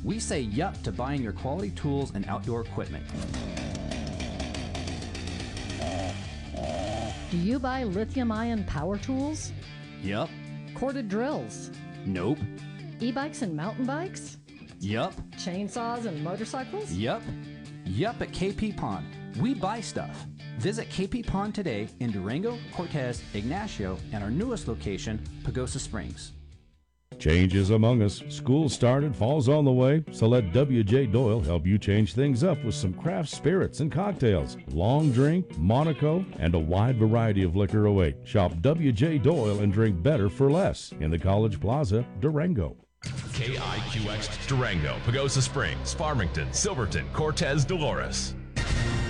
We say yup to buying your quality tools and outdoor equipment. Do you buy lithium-ion power tools? Yup. Corded drills? Nope. E-bikes and mountain bikes? Yup. Chainsaws and motorcycles? Yup. Yup at KP Pond. We buy stuff. Visit KP Pond today in Durango, Cortez, Ignacio, and our newest location, Pagosa Springs. Change is among us. School started, fall's on the way, so let W.J. Doyle help you change things up with some craft spirits and cocktails. Long drink, Monaco, and a wide variety of liquor await. Shop W.J. Doyle and drink better for less in the College Plaza, Durango. KIQX Durango, Pagosa Springs, Farmington, Silverton, Cortez, Dolores.